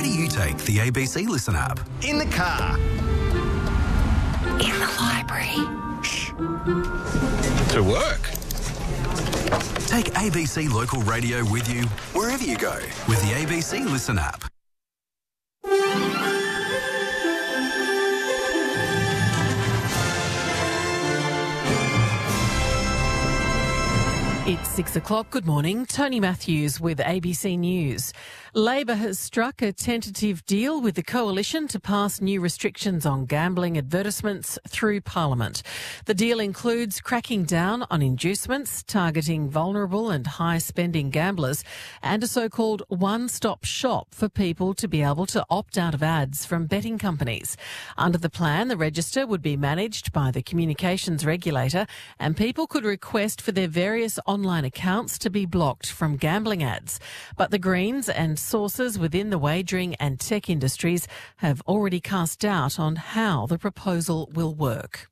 do you take the ABC Listen app? In the car. In the library. Shh. To work. Take ABC Local Radio with you wherever you go with the ABC Listen app. It's 6 o'clock. Good morning. Tony Matthews with ABC News. Labor has struck a tentative deal with the Coalition to pass new restrictions on gambling advertisements through Parliament. The deal includes cracking down on inducements, targeting vulnerable and high-spending gamblers, and a so-called one-stop shop for people to be able to opt out of ads from betting companies. Under the plan, the register would be managed by the communications regulator, and people could request for their various online accounts to be blocked from gambling ads. But the Greens and sources within the wagering and tech industries have already cast doubt on how the proposal will work.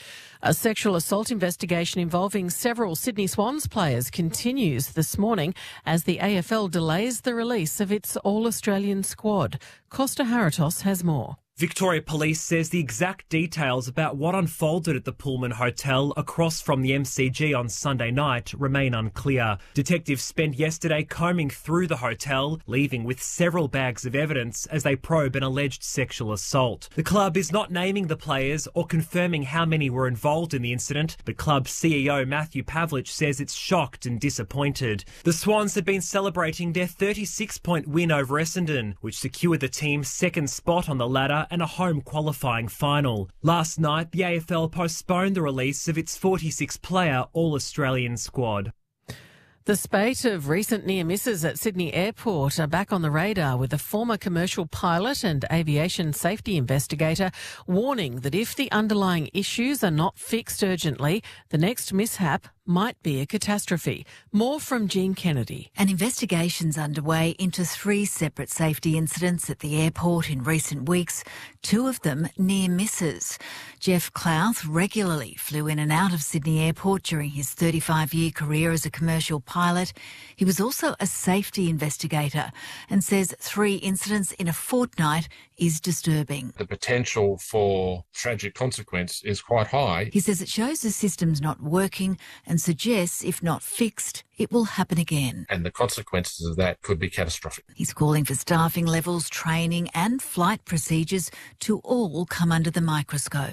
A sexual assault investigation involving several Sydney Swans players continues this morning as the AFL delays the release of its All-Australian squad. Costa Haratos has more. Victoria Police says the exact details about what unfolded at the Pullman Hotel across from the MCG on Sunday night remain unclear. Detectives spent yesterday combing through the hotel, leaving with several bags of evidence as they probe an alleged sexual assault. The club is not naming the players or confirming how many were involved in the incident, but club CEO Matthew Pavlich says it's shocked and disappointed. The Swans had been celebrating their 36-point win over Essendon, which secured the team's second spot on the ladder and a home qualifying final. Last night, the AFL postponed the release of its 46-player All-Australian squad. The spate of recent near misses at Sydney Airport are back on the radar, with a former commercial pilot and aviation safety investigator warning that if the underlying issues are not fixed urgently, the next mishap might be a catastrophe. More from Jean Kennedy. An investigation's underway into 3 separate safety incidents at the airport in recent weeks, 2 of them near misses. Jeff Clouth regularly flew in and out of Sydney Airport during his 35-year career as a commercial pilot. He was also a safety investigator and says 3 incidents in a fortnight is disturbing. The potential for tragic consequence is quite high. He says it shows the system's not working and suggests, if not fixed, it will happen again. And the consequences of that could be catastrophic. He's calling for staffing levels, training and flight procedures to all come under the microscope.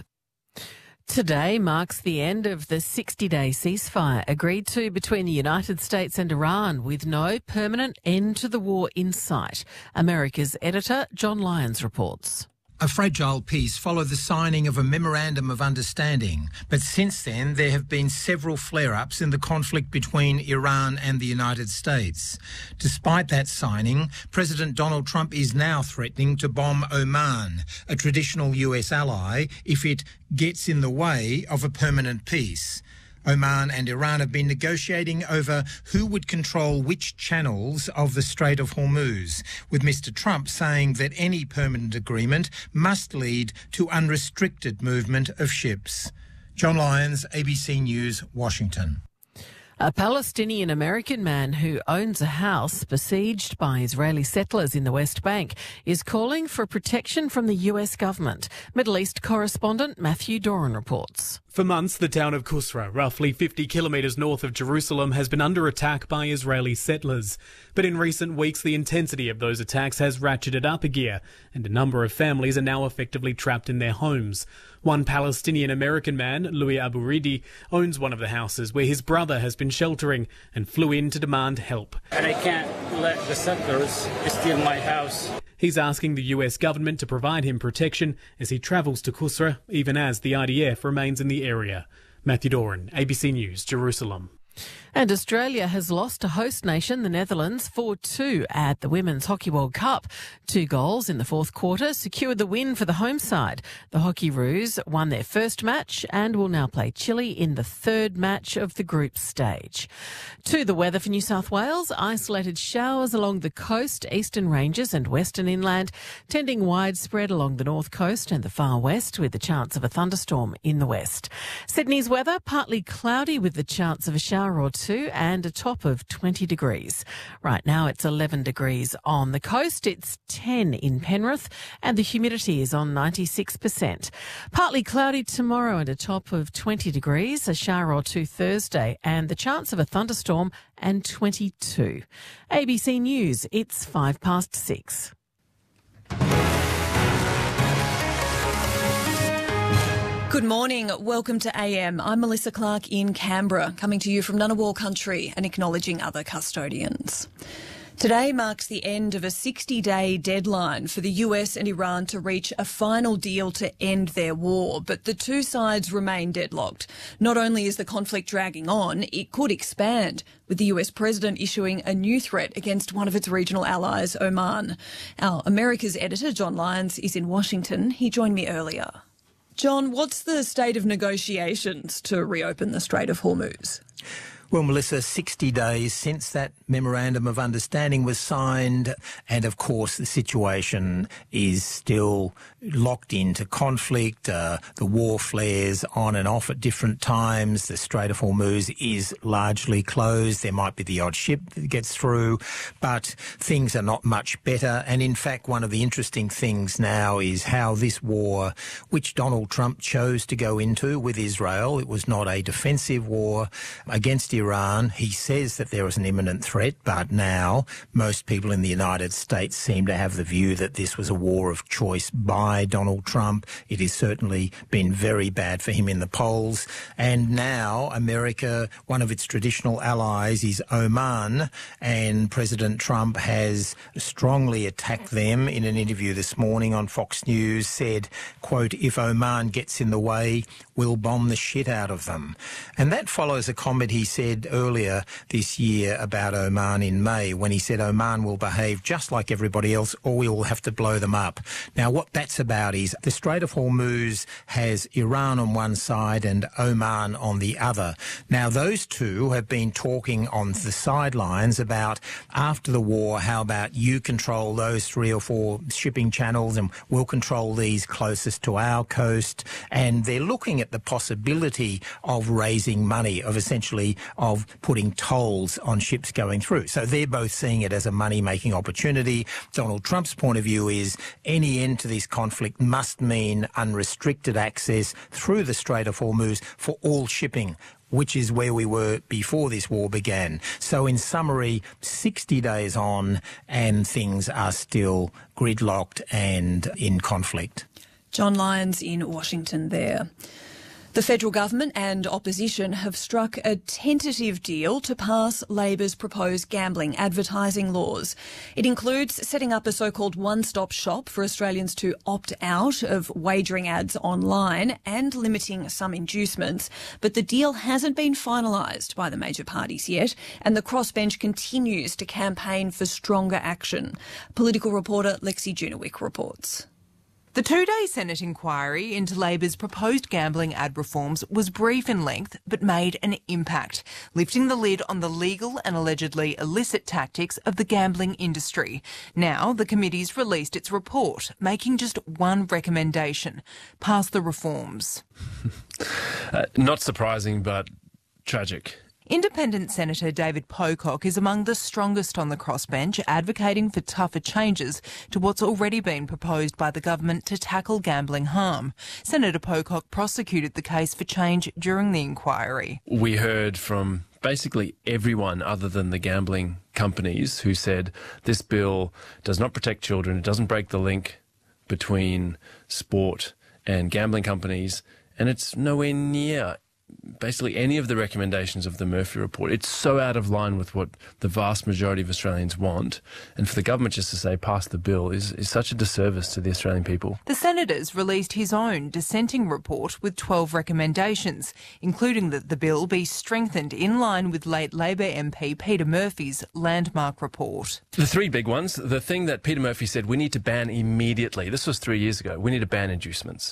Today marks the end of the 60-day ceasefire agreed to between the United States and Iran, with no permanent end to the war in sight. America's editor, John Lyons, reports. A fragile peace followed the signing of a memorandum of understanding, but since then there have been several flare-ups in the conflict between Iran and the United States. Despite that signing, President Donald Trump is now threatening to bomb Oman, a traditional US ally, if it gets in the way of a permanent peace. Oman and Iran have been negotiating over who would control which channels of the Strait of Hormuz, with Mr. Trump saying that any permanent agreement must lead to unrestricted movement of ships. John Lyons, ABC News, Washington. A Palestinian-American man who owns a house besieged by Israeli settlers in the West Bank is calling for protection from the US government. Middle East correspondent Matthew Doran reports. For months, the town of Kusra, roughly 50 kilometres north of Jerusalem, has been under attack by Israeli settlers. But in recent weeks, the intensity of those attacks has ratcheted up a gear, and a number of families are now effectively trapped in their homes. One Palestinian-American man, Louis Aburidi, owns one of the houses where his brother has been sheltering and flew in to demand help. And I can't let the settlers steal my house. He's asking the US government to provide him protection as he travels to Kusra, even as the IDF remains in the area. Matthew Doran, ABC News, Jerusalem. And Australia has lost to host nation, the Netherlands, 4-2 at the Women's Hockey World Cup. 2 goals in the fourth quarter secured the win for the home side. The Hockeyroos won their first match and will now play Chile in the third match of the group stage. To the weather for New South Wales, isolated showers along the coast, eastern ranges and western inland, tending widespread along the north coast and the far west, with the chance of a thunderstorm in the west. Sydney's weather, partly cloudy with the chance of a shower shower or two and a top of 20 degrees. Right now it's 11 degrees on the coast. It's 10 in Penrith and the humidity is on 96%. Partly cloudy tomorrow and a top of 20 degrees, a shower or two Thursday and the chance of a thunderstorm and 22. ABC News, it's 6:05. Good morning. Welcome to AM. I'm Melissa Clark in Canberra, coming to you from Ngunnawal country and acknowledging other custodians. Today marks the end of a 60-day deadline for the US and Iran to reach a final deal to end their war, but the two sides remain deadlocked. Not only is the conflict dragging on, it could expand, with the US president issuing a new threat against one of its regional allies, Oman. Our America's editor, John Lyons, is in Washington. He joined me earlier. John, what's the state of negotiations to reopen the Strait of Hormuz? Well, Melissa, 60 days since that memorandum of understanding was signed, and of course the situation is still locked into conflict. The war flares on and off at different times. The Strait of Hormuz is largely closed. There might be the odd ship that gets through, but things are not much better. And in fact, one of the interesting things now is how this war, which Donald Trump chose to go into with Israel, it was not a defensive war against Iran. He says that there was an imminent threat, but now most people in the United States seem to have the view that this was a war of choice by Donald Trump. It has certainly been very bad for him in the polls. And now America, one of its traditional allies, is Oman, and President Trump has strongly attacked them in an interview this morning on Fox News, said, quote, "If Oman gets in the way, we'll bomb the shit out of them." And that follows a comment he said earlier this year about Oman in May, when he said Oman will behave just like everybody else or we will have to blow them up. Now, what that's about is the Strait of Hormuz has Iran on one side and Oman on the other. Now, those two have been talking on the sidelines about, after the war, how about you control those 3 or 4 shipping channels and we'll control these closest to our coast. And they're looking at the possibility of raising money, of essentially of putting tolls on ships going through. So they're both seeing it as a money-making opportunity. Donald Trump's point of view is any end to this conflict must mean unrestricted access through the Strait of Hormuz for all shipping, which is where we were before this war began. So in summary, 60 days on and things are still gridlocked and in conflict. John Lyons in Washington there. The federal government and opposition have struck a tentative deal to pass Labor's proposed gambling advertising laws. It includes setting up a so-called one-stop shop for Australians to opt out of wagering ads online and limiting some inducements. But the deal hasn't been finalised by the major parties yet, and the crossbench continues to campaign for stronger action. Political reporter Lexi Junowick reports. The 2-day Senate inquiry into Labor's proposed gambling ad reforms was brief in length but made an impact, lifting the lid on the legal and allegedly illicit tactics of the gambling industry. Now the committee's released its report, making just one recommendation: pass the reforms. Not surprising, but tragic. Independent Senator David Pocock is among the strongest on the crossbench, advocating for tougher changes to what's already been proposed by the government to tackle gambling harm. Senator Pocock prosecuted the case for change during the inquiry. We heard from basically everyone other than the gambling companies who said this bill does not protect children, it doesn't break the link between sport and gambling companies, and it's nowhere near basically any of the recommendations of the Murphy report. It's so out of line with what the vast majority of Australians want. And for the government just to say pass the bill is such a disservice to the Australian people. The Senators released his own dissenting report with 12 recommendations, including that the bill be strengthened in line with late Labor MP Peter Murphy's landmark report. The 3 big ones. The thing that Peter Murphy said we need to ban immediately. This was 3 years ago. We need to ban inducements.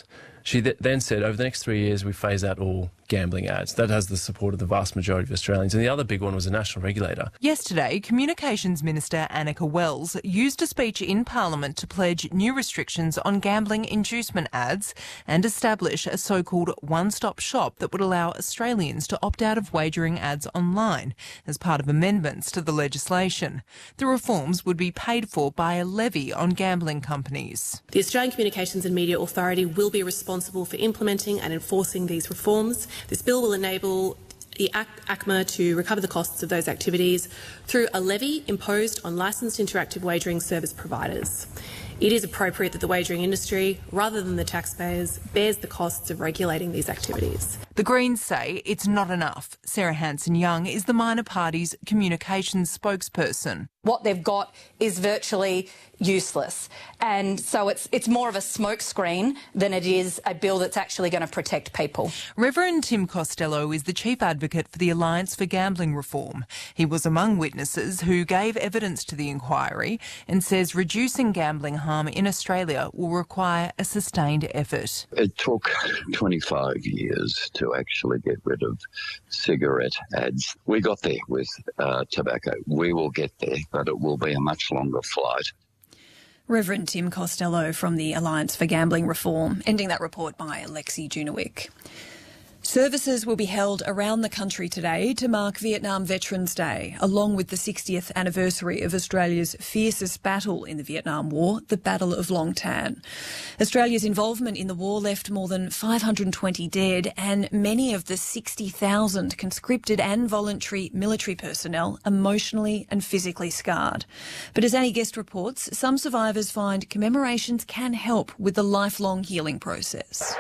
She then said, over the next 3 years, we phase out all gambling ads. That has the support of the vast majority of Australians. And the other big one was a national regulator. Yesterday, Communications Minister Annika Wells used a speech in Parliament to pledge new restrictions on gambling inducement ads and establish a so-called one-stop shop that would allow Australians to opt out of wagering ads online as part of amendments to the legislation. The reforms would be paid for by a levy on gambling companies. The Australian Communications and Media Authority will be responsible for implementing and enforcing these reforms. This bill will enable the ACMA to recover the costs of those activities through a levy imposed on licensed interactive wagering service providers. It is appropriate that the wagering industry, rather than the taxpayers, bears the costs of regulating these activities. The Greens say it's not enough. Sarah Hanson-Young is the minor party's communications spokesperson. What they've got is virtually useless. And so it's more of a smokescreen than it is a bill that's actually going to protect people. Reverend Tim Costello is the chief advocate for the Alliance for Gambling Reform. He was among witnesses who gave evidence to the inquiry and says reducing gambling harm in Australia will require a sustained effort. It took 25 years to actually get rid of cigarette ads. We got there with tobacco. We will get there, but it will be a much longer flight. Reverend Tim Costello from the Alliance for Gambling Reform, ending that report by Alexi Junowick. Services will be held around the country today to mark Vietnam Veterans Day, along with the 60th anniversary of Australia's fiercest battle in the Vietnam War, the Battle of Long Tan. Australia's involvement in the war left more than 520 dead, and many of the 60,000 conscripted and voluntary military personnel emotionally and physically scarred. But as Annie Guest reports, some survivors find commemorations can help with the lifelong healing process.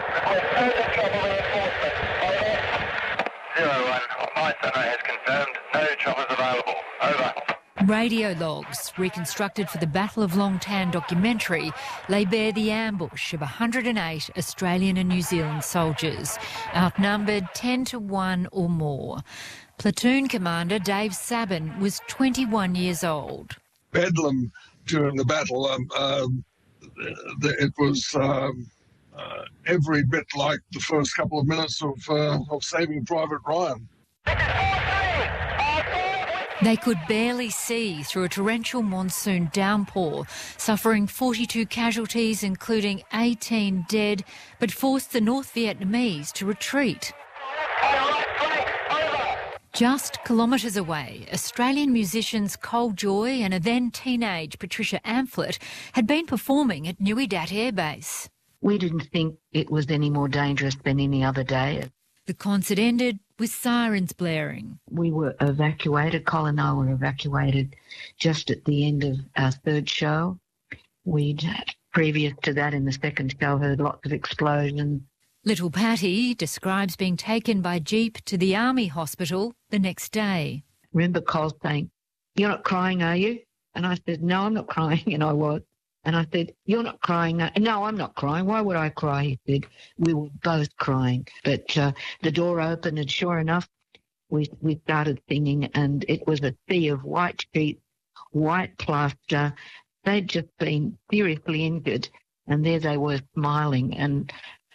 01, my center has confirmed no choppers available. Over. Radio logs, reconstructed for the Battle of Long Tan documentary, lay bare the ambush of 108 Australian and New Zealand soldiers, outnumbered 10-1 or more. Platoon Commander Dave Sabin was 21 years old. Bedlam during the battle, it was every bit like the first couple of minutes of Saving Private Ryan. They could barely see through a torrential monsoon downpour, suffering 42 casualties, including 18 dead, but forced the North Vietnamese to retreat. Just kilometres away, Australian musicians Cole Joy and a then teenage Patricia Amphlett had been performing at Nui Dat Air Base. We didn't think it was any more dangerous than any other day. The concert ended with sirens blaring. We were evacuated. Cole and I were evacuated just at the end of our third show. Previous to that, in the second show, heard lots of explosions. Little Patty describes being taken by jeep to the Army hospital the next day. Remember Cole saying, "You're not crying, are you?" And I said, "No, I'm not crying," and I was. And I said, "You're not crying." "No, I'm not crying. Why would I cry?" He said. We were both crying. But the door opened and sure enough, we started singing, and it was a sea of white sheets, white plaster. They'd just been seriously injured, and there they were smiling. And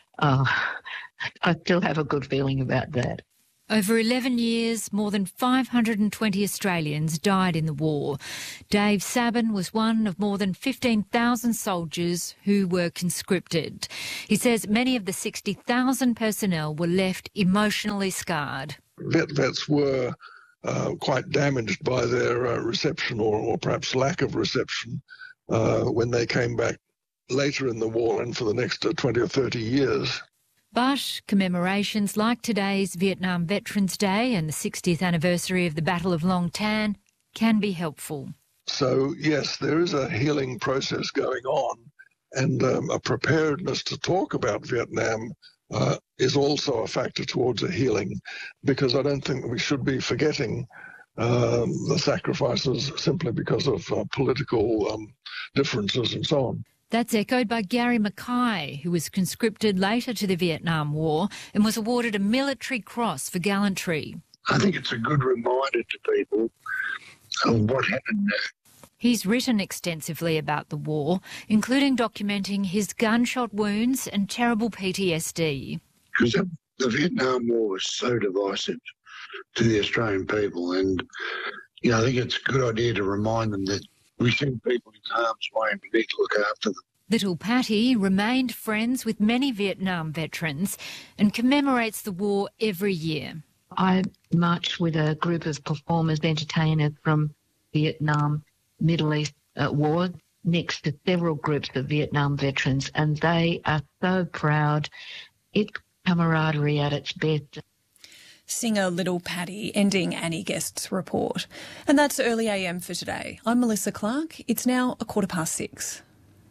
I still have a good feeling about that. Over 11 years, more than 520 Australians died in the war. Dave Sabin was one of more than 15,000 soldiers who were conscripted. He says many of the 60,000 personnel were left emotionally scarred. Vets were quite damaged by their reception or perhaps lack of reception when they came back later in the war and for the next 20 or 30 years. But commemorations like today's Vietnam Veterans Day and the 60th anniversary of the Battle of Long Tan can be helpful. So, yes, there is a healing process going on, and a preparedness to talk about Vietnam is also a factor towards a healing, because I don't think we should be forgetting the sacrifices simply because of political differences and so on. That's echoed by Gary Mackay, who was conscripted later to the Vietnam War and was awarded a military cross for gallantry. I think it's a good reminder to people of what happened He's written extensively about the war, including documenting his gunshot wounds and terrible PTSD. Because the Vietnam War was so divisive to the Australian people, and I think it's a good idea to remind them that we send people in harm's way and we need to look after them. Little Patty remained friends with many Vietnam veterans and commemorates the war every year. I marched with a group of performers, entertainers from Vietnam, Middle East war, next to several groups of Vietnam veterans, and they are so proud. It's camaraderie at its best. Singer Little Patty ending Annie Guest's report. And that's Early AM for today. I'm Melissa Clark. It's now 6:15.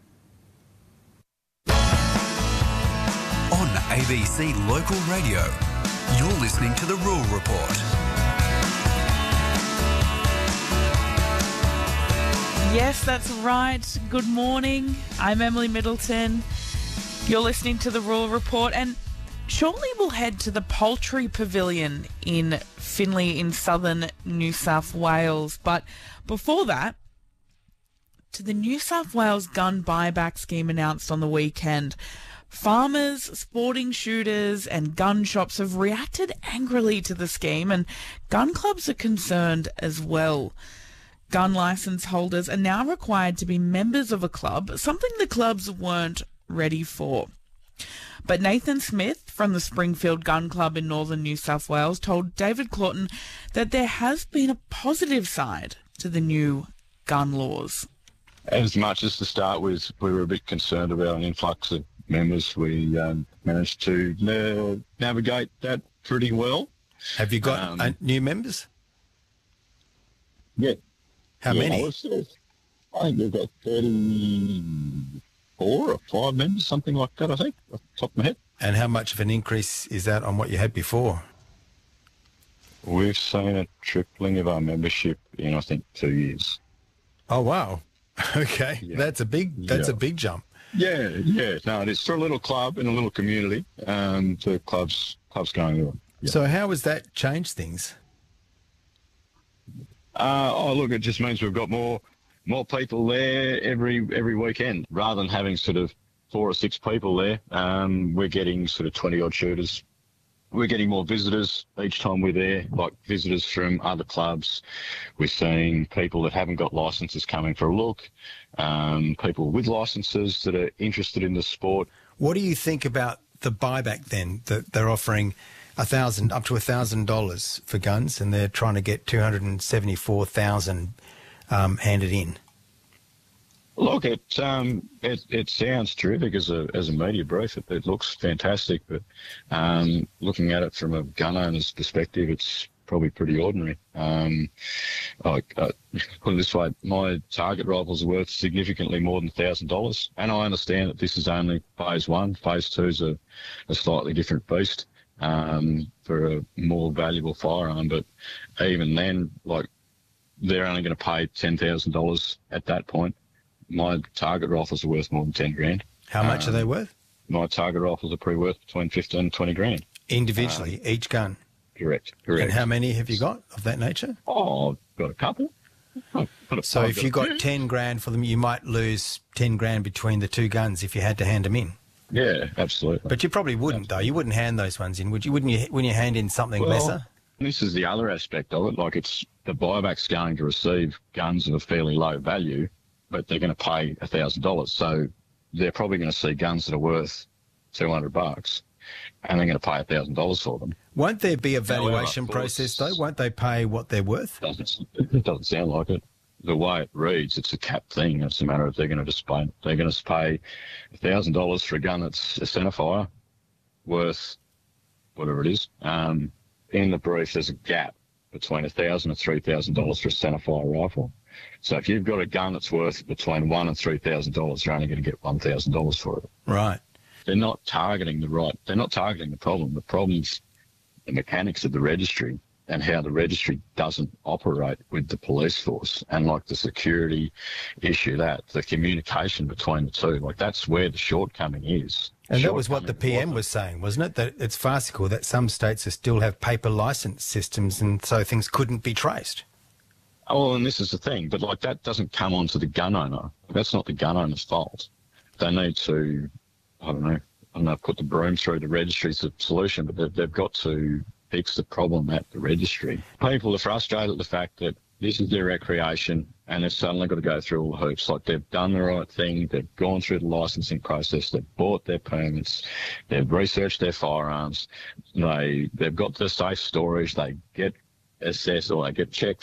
On ABC Local Radio, you're listening to The Rural Report. Yes, that's right. Good morning. I'm Emily Middleton. You're listening to The Rural Report, and shortly we'll head to the Poultry Pavilion in Finley in southern New South Wales. But before that, to the New South Wales gun buyback scheme announced on the weekend. Farmers, sporting shooters and gun shops have reacted angrily to the scheme, and gun clubs are concerned as well. Gun licence holders are now required to be members of a club, something the clubs weren't ready for. But Nathan Smith from the Springfield Gun Club in northern New South Wales told David Claughton that there has been a positive side to the new gun laws. As much as to start with, we were a bit concerned about an influx of members. We managed to navigate that pretty well. Have you got new members? Yeah. How many? I think we've got 34 or 5 members, something like that, I think, off the top of my head. And how much of an increase is that on what you had before? We've seen a tripling of our membership in, I think, 2 years. Oh, wow. Okay. Yeah. That's a big jump. Yeah. No, it's for a little club in a little community. The club's going well. Yeah. So how has that changed things? Look, it just means we've got more people there every weekend. Rather than having sort of 4 or 6 people there, we're getting sort of 20-odd shooters. We're getting more visitors each time we're there, like visitors from other clubs. We're seeing people that haven't got licences coming for a look, people with licences that are interested in the sport. What do you think about the buyback then, that they're offering up to $1,000 for guns, and they're trying to get 274,000 handed in? Look, it sounds terrific as a media brief. It looks fantastic, but looking at it from a gun owner's perspective, it's probably pretty ordinary. Put it this way, my target rifles are worth significantly more than $1,000, and I understand that this is only phase 1. Phase 2 is a slightly different beast. For a more valuable firearm, but even then, they're only going to pay $10,000 at that point. My target rifles are worth more than 10 grand. How much are they worth? My target rifles are probably worth between 15 and 20 grand. Individually, each gun? Correct. And how many have you got of that nature? Oh, I've got a couple. So if you got 10 grand for them, you might lose 10 grand between the 2 guns if you had to hand them in. Yeah, absolutely. But you probably wouldn't, though. You wouldn't hand those ones in, would you? Wouldn't you hand in something lesser? This is the other aspect of it. It's the buyback's going to receive guns of a fairly low value, but they're going to pay $1,000. So they're probably going to see guns that are worth $200, and they're going to pay $1,000 for them. Won't there be a valuation process, though? Won't they pay what they're worth? It doesn't sound like it. The way it reads, it's a cap thing. It's a matter of they're going to pay $1,000 for a gun that's a centerfire worth whatever it is. In the brief, there's a gap between $1,000 and $3,000 for a centerfire rifle. So if you've got a gun that's worth between $1,000 and $3,000, you're only going to get $1,000 for it. Right. They're not targeting they're not targeting the problem. The problem's the mechanics of the registry and how the registry doesn't operate with the police force, and the security issue, the communication between the two, that's where the shortcoming is. And that was what the PM was saying, wasn't it? That it's farcical that some states still have paper license systems, and so things couldn't be traced. Oh, and this is the thing, but like that doesn't come onto the gun owner. That's not the gun owner's fault. They need to, I don't know, put the broom through the registry's the solution, but they've got to fix the problem at the registry. People are frustrated at the fact that this is their recreation and they've suddenly got to go through all the hoops. Like they've done the right thing, they've gone through the licensing process, they've bought their permits, they've researched their firearms, they've got the safe storage, they get assessed or they get checked